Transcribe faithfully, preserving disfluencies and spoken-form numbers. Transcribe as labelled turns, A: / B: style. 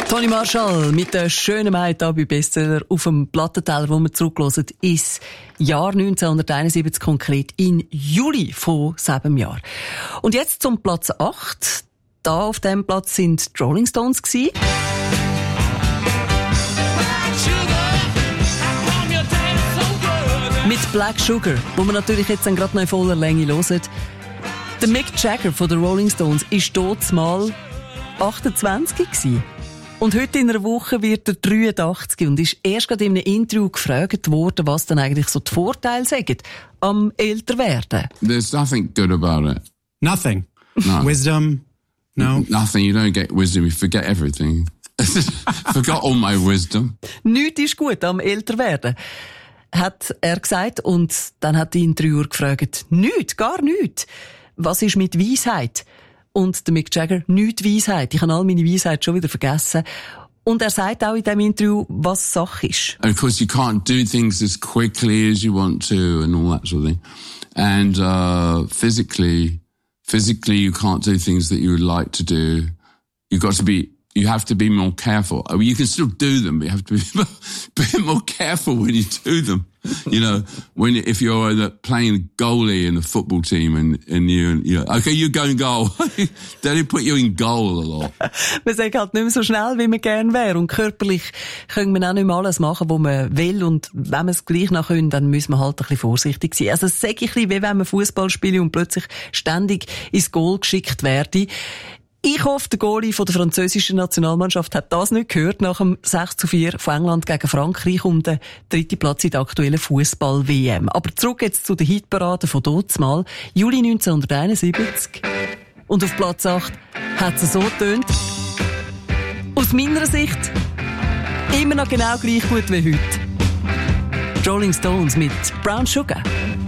A: Toni Marshall mit der schönen Maid hier bei Bestseller auf dem Plattenteller, wo wir zurückhören, ins Jahr neunzehnhunderteinundsiebzig, konkret in Juli von sieben Jahren. Und jetzt zum Platz acht. Da auf dem Platz sind die Rolling Stones gewesen. Mit Black Sugar, wo wir natürlich jetzt dann gerade noch in voller Länge hören. Der Mick Jagger von den Rolling Stones war dort mal achtundzwanzig gewesen. Und heute in einer Woche wird er dreiundachtzig und ist erst gerade in einem Interview gefragt worden, was dann eigentlich so die Vorteile sind am Älterwerden.
B: There's nothing good about it.
C: Nothing.
B: No.
C: Wisdom. No.
B: Nothing. You don't get wisdom. You forget everything. Forgot all my wisdom.
A: Nichts ist gut am Älterwerden, hat er gesagt. Und dann hat die Interviewer gefragt, nichts, gar nichts. Was ist mit Weisheit? Und der Mick Jagger, nichts Weisheit. Ich habe all meine Weisheit schon wieder vergessen. Und er sagt auch in diesem Interview, was Sache ist.
B: And of course, you can't do things as quickly as you want to and all that sort of thing. And uh, physically, physically, you can't do things that you would like to do. You've got to be, you have to be more careful. I mean, you can still do them, but you have to be a bit more careful when you do them. You know, when if you're uh, playing goalie in a football team and, and you, you know, okay, you go in goal. They put you in goal a lot.
A: Man sagt halt nicht mehr so schnell, wie man gerne wäre. Und körperlich können wir auch nicht mehr alles machen, was man will. Und wenn wir es gleich noch können, dann müssen wir halt ein bisschen vorsichtig sein. Also es sage ich ein bisschen, wie wenn man Fußball spielt und plötzlich ständig ins Goal geschickt werde. Ich hoffe, der Goalie von der französischen Nationalmannschaft hat das nicht gehört nach dem sechs zu vier von England gegen Frankreich um den dritten Platz in der aktuellen Fußball-W M. Aber zurück jetzt zu der Hitparade von dazumal, Juli neunzehnhunderteinundsiebzig. Und auf Platz acht hat es so getönt. Aus meiner Sicht immer noch genau gleich gut wie heute. Rolling Stones mit Brown Sugar.